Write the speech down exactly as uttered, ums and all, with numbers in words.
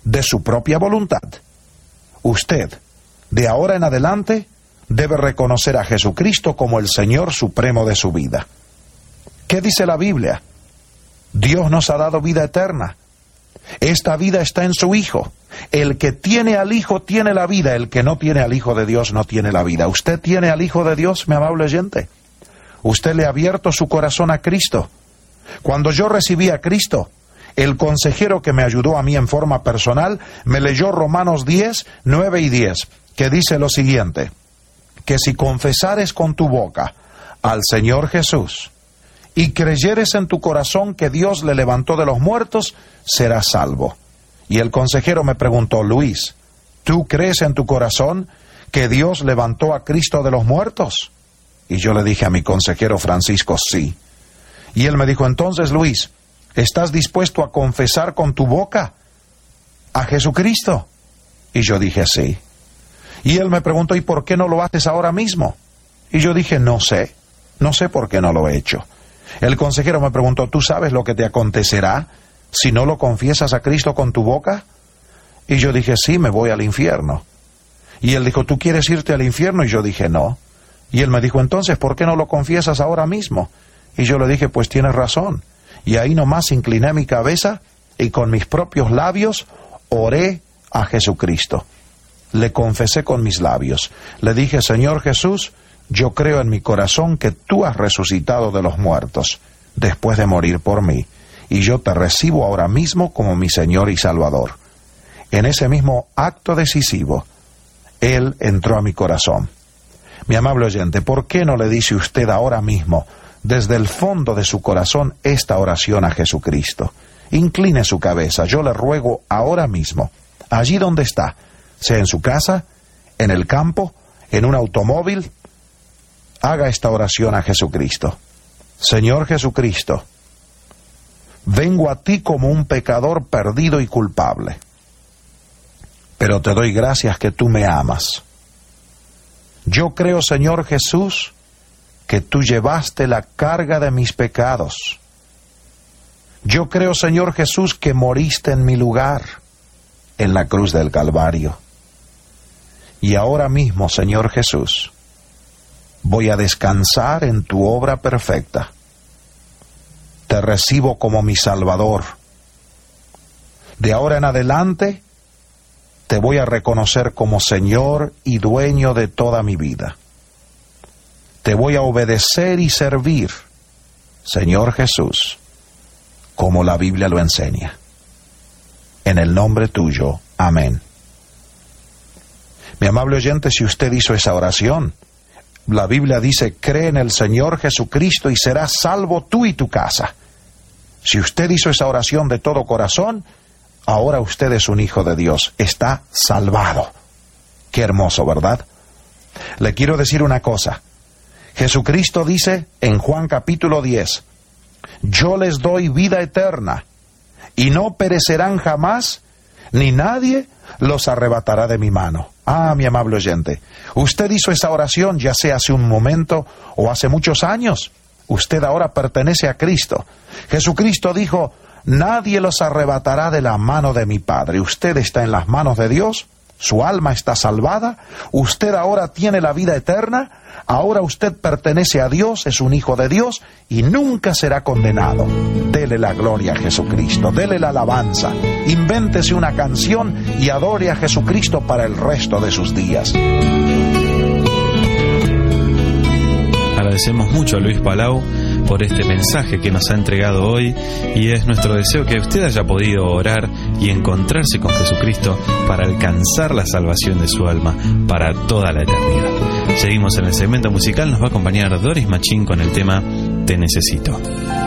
de su propia voluntad. Usted, de ahora en adelante, debe reconocer a Jesucristo como el Señor supremo de su vida. ¿Qué dice la Biblia? Dios nos ha dado vida eterna. Esta vida está en su Hijo. El que tiene al Hijo tiene la vida. El que no tiene al Hijo de Dios no tiene la vida. ¿Usted tiene al Hijo de Dios, mi amable oyente? ¿Usted le ha abierto su corazón a Cristo? Cuando yo recibí a Cristo, el consejero que me ayudó a mí en forma personal me leyó Romanos diez, nueve y diez, que dice lo siguiente: que si confesares con tu boca al Señor Jesús y creyeres en tu corazón que Dios le levantó de los muertos, serás salvo. Y el consejero me preguntó: Luis, ¿tú crees en tu corazón que Dios levantó a Cristo de los muertos? Y yo le dije a mi consejero Francisco, sí. Y él me dijo: entonces, Luis, ¿estás dispuesto a confesar con tu boca a Jesucristo? Y yo dije, sí. Y él me preguntó: ¿y por qué no lo haces ahora mismo? Y yo dije, no sé, no sé por qué no lo he hecho. El consejero me preguntó: ¿tú sabes lo que te acontecerá si no lo confiesas a Cristo con tu boca? Y yo dije, sí, me voy al infierno. Y él dijo: ¿tú quieres irte al infierno? Y yo dije, no. Y él me dijo: entonces, ¿por qué no lo confiesas ahora mismo? Y yo le dije, pues tienes razón. Y ahí nomás incliné mi cabeza y con mis propios labios oré a Jesucristo. Le confesé con mis labios. Le dije: Señor Jesús, yo creo en mi corazón que tú has resucitado de los muertos después de morir por mí, y yo te recibo ahora mismo como mi Señor y Salvador. En ese mismo acto decisivo, Él entró a mi corazón. Mi amable oyente, ¿por qué no le dice usted ahora mismo, desde el fondo de su corazón, esta oración a Jesucristo? Incline su cabeza. Yo le ruego ahora mismo, allí donde está, sea en su casa, en el campo, en un automóvil, haga esta oración a Jesucristo. Señor Jesucristo, vengo a ti como un pecador perdido y culpable, pero te doy gracias que tú me amas. Yo creo, Señor Jesús, que tú llevaste la carga de mis pecados. Yo creo, Señor Jesús, que moriste en mi lugar, en la cruz del Calvario. Y ahora mismo, Señor Jesús, voy a descansar en tu obra perfecta. Te recibo como mi Salvador. De ahora en adelante, te voy a reconocer como Señor y dueño de toda mi vida. Te voy a obedecer y servir, Señor Jesús, como la Biblia lo enseña. En el nombre tuyo, amén. Mi amable oyente, si usted hizo esa oración, la Biblia dice: cree en el Señor Jesucristo y serás salvo tú y tu casa. Si usted hizo esa oración de todo corazón, ahora usted es un hijo de Dios, está salvado. Qué hermoso, ¿verdad? Le quiero decir una cosa. Jesucristo dice en Juan capítulo diez, yo les doy vida eterna, y no perecerán jamás, ni nadie los arrebatará de mi mano. Ah, mi amable oyente, usted hizo esa oración ya sea hace un momento o hace muchos años. Usted ahora pertenece a Cristo. Jesucristo dijo: nadie los arrebatará de la mano de mi Padre. Usted está en las manos de Dios, su alma está salvada, usted ahora tiene la vida eterna, ahora usted pertenece a Dios, es un hijo de Dios y nunca será condenado. Dele la gloria a Jesucristo, dele la alabanza, invéntese una canción y adore a Jesucristo para el resto de sus días. Agradecemos mucho a Luis Palau por este mensaje que nos ha entregado hoy, y es nuestro deseo que usted haya podido orar y encontrarse con Jesucristo para alcanzar la salvación de su alma para toda la eternidad. Seguimos en el segmento musical, nos va a acompañar Doris Machín con el tema Te Necesito.